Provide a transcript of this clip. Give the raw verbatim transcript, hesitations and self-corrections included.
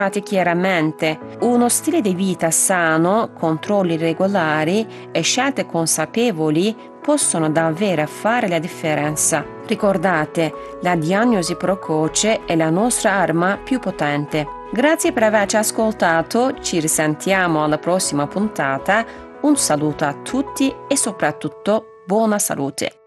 chiaramente. Uno stile di vita sano, controlli regolari e scelte consapevoli possono davvero fare la differenza. Ricordate, la diagnosi precoce è la nostra arma più potente. Grazie per averci ascoltato, ci risentiamo alla prossima puntata. Un saluto a tutti e soprattutto buona salute.